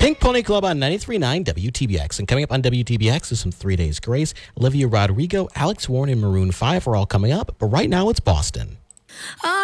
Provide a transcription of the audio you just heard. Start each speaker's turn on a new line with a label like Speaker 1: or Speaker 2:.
Speaker 1: Pink Pony Club on 93.9 WTBX. And coming up on WTBX is some 3 Days Grace. Olivia Rodrigo, Alex Warren, and Maroon 5 are all coming up. But right now it's Boston.